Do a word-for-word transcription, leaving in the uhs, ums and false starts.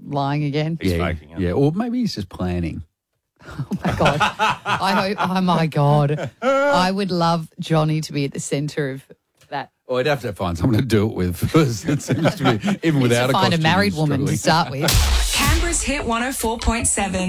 lying again. He's yeah, faking it. yeah, or maybe he's just planning. Oh, my God. I hope, oh, my God. I would love Johnny to be at the centre of that. Well, I'd have to find someone to do it with first. It seems to be, even without to a find costume, a married he's woman to struggling. start with. Canberra's Hit one oh four point seven.